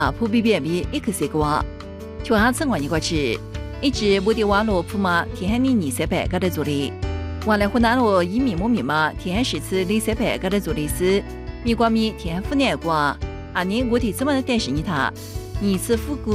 普比别比一个些个，就下次我一个吃，一直不的瓦罗普嘛，天汉你300个的做的，完了湖南罗一米木米嘛，天汉10次里300个的做的是，米瓜米天汉湖南瓜，你我的这么担心你他，你是富贵。